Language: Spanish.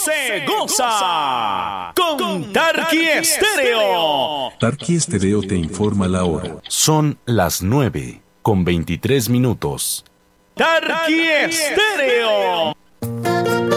se goza con Tarqui Estéreo. Tarqui Estéreo te informa la hora. Son las 9:23. Tarqui Estéreo.